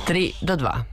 3-2.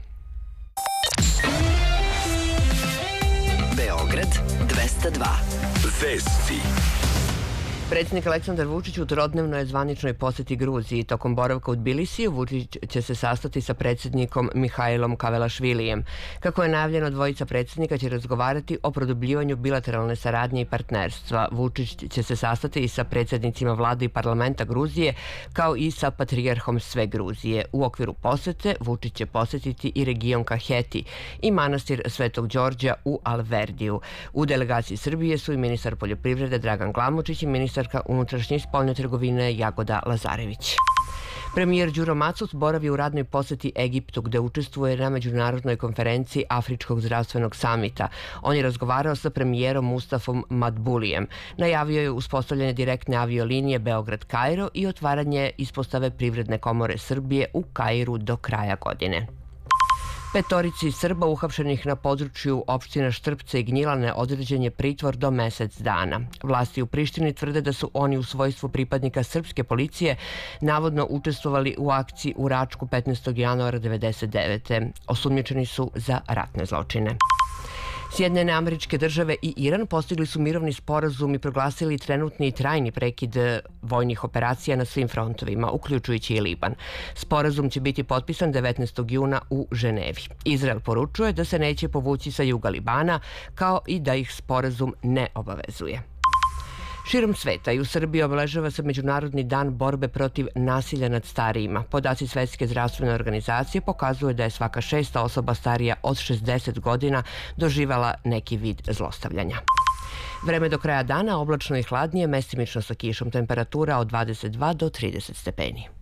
Beograd 202. Vesti. Predsjednik Aleksandar Vučić u trodnevnoj zvaničnoj poseti Gruziji. Tokom boravka u Tbilisiju Vučić će se sastati sa predsjednikom Mihajlom Kavelašvilijem. Kako je najavljeno, dvojica predsjednika će razgovarati o produbljivanju bilateralne saradnje i partnerstva. Vučić će se sastati i sa predsjednicima vlade i parlamenta Gruzije, kao i sa patrijarhom sve Gruzije. U okviru posete Vučić će posjetiti i region Kaheti i manastir Svetog Đorđa u Alverdiju. U delegaciji Srbije su i ministar poljoprivrede Dragan Glamočić i ministarka unutrašnje i spoljne trgovine Jagoda Lazarević. Premijer Đuro Macus boravi u radnoj poseti Egiptu, gde učestvuje na međunarodnoj konferenciji Afričkog zdravstvenog samita. On je razgovarao sa premijerom Mustafom Madbulijem. Najavio je uspostavljanje direktne aviolinije Beograd-Kairo i otvaranje ispostave Privredne komore Srbije u Kairu do kraja godine. Petorici Srba uhapšenih na području opština Štrpce i Gnjilane određen je pritvor do mesec dana. Vlasti u Prištini tvrde da su oni u svojstvu pripadnika srpske policije navodno učestvovali u akciji u Račku 15. januara 1999. Osumnjičeni su za ratne zločine. Sjedinjene Američke Države i Iran postigli su mirovni sporazum i proglasili trenutni i trajni prekid vojnih operacija na svim frontovima, uključujući i Liban. Sporazum će biti potpisan 19. juna u Ženevi. Izrael poručuje da se neće povući sa juga Libana, kao i da ih sporazum ne obavezuje. Širom sveta i u Srbiji obeležava se Međunarodni dan borbe protiv nasilja nad starijima. Podaci Svetske zdravstvene organizacije pokazuje da je svaka 6. osoba starija od 60 godina doživela neki vid zlostavljanja. Vreme do kraja dana oblačno i hladnije, mestimično sa kišom, temperatura od 22 do 30 stepeni.